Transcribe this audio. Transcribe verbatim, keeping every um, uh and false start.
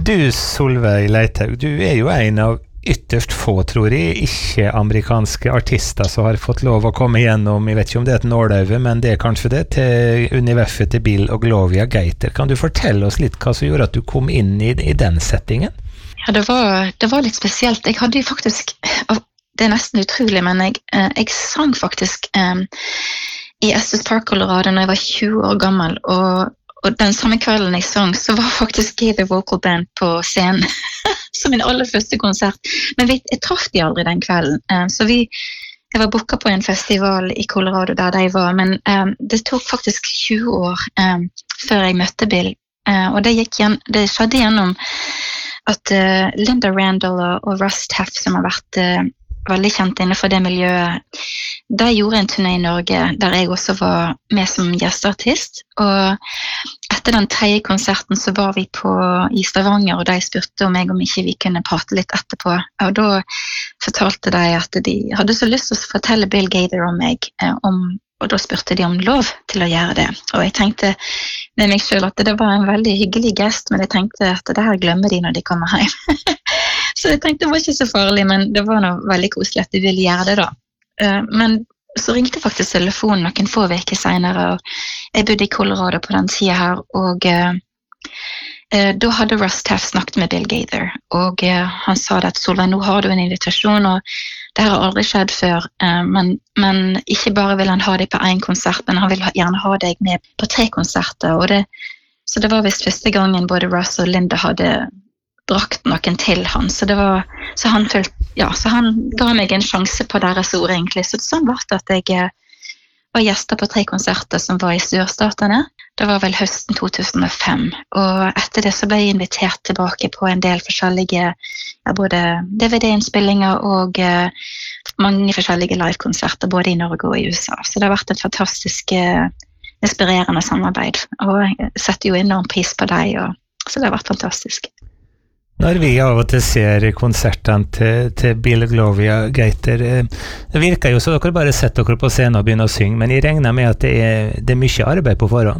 Du, Solveig Leithaug, du er jo en av ytterst få, tror jeg, ikke-amerikanske artister som har fått lov å komme gjennom, jeg vet ikke om det er et nåløyve, men det er kanskje det, til universet til Bill og Gloria Gaynor. Kan du fortelle oss litt hva som gjorde at du kom inn i, i den settingen? Ja, det var, det var litt spesielt. Jeg hadde jo faktisk, det er nesten utrolig, men jeg, jeg sang faktisk um, i Estes Park, Colorado, når jeg var tjue år gammel, og Og den samme kvelden jeg sang, så var faktisk Gaynor Vocal Band på scenen som min aller første konsert. Men vi, jeg traff de aldri den kvelden. Um, så vi, jeg var booket på en festival i Colorado der de var, men um, det tok faktisk tjue år um, før jeg møtte Bill. Uh, og det, gikk igjen, det skjedde gjennom at uh, Linda Randall og, og Russ Taff, som har vært uh, veldig kjent innenfor det miljøet, de gjorde en turné i Norge, der jeg også var med som gjesteartist. Og etter den tredje konserten så var vi på, i Stavanger, og de spurte om meg om ikke vi kunne prate litt etterpå. Og da fortalte de at de hadde så lyst til å fortelle Bill Gaynor om meg, eh, om, og da spurte de om lov til å gjøre det. Og jeg tenkte med meg selv at det var en veldig hyggelig gest, men jeg tenkte at det her glemmer de når de kommer hjem. Så jeg tenkte det var ikke så farlig, men det var noe veldig koselig at de ville gjøre det da. Men så ringte faktisk telefonen noen få veker senere, og jeg bodde i Colorado på den tiden her, og uh, uh, da hadde Russ Taff snakket med Bill Gaynor, og uh, han sa at Solveig, nå har du en invitasjon, og det har aldri skjedd før, uh, men, men ikke bare vil han ha deg på en konsert, men han vil gjerne ha deg med på tre konserter, og det, så det var vist første gangen både Russ og Linda hadde brakt noen til han, så det var så han, følte, ja, så han ga meg en sjanse på deres ord egentlig, så sånn var det at jeg var gjester på tre konserter som var i sørstatene. Det var vel høsten to tusen og fem, og etter det så ble jeg invitert tilbake på en del forskjellige, ja, både D V D-innspillinger og uh, mange forskjellige live-konserter, både i Norge og i U S A, så det har vært et fantastisk uh, inspirerende samarbeid, og jeg setter jo enorm pris på deg, og, så det har vært fantastisk. Når vi av og til ser konsertene til, til Bill og Gloria Gaynor, det virker jo så dere bare setter dere på scenen og begynner å synge, men jeg regner med at det er, det er mye arbeid på forhånd.